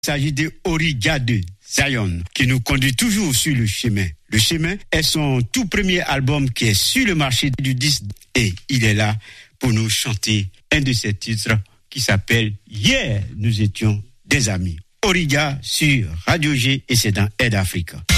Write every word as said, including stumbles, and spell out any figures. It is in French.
Il s'agit de Origa de Zion, qui nous conduit toujours sur le chemin. Le chemin est son tout premier album qui est sur le marché du disque et il est là pour nous chanter un de ses titres qui s'appelle « Hier, nous étions des amis ». Origa sur Radio G et c'est dans Aide Africa.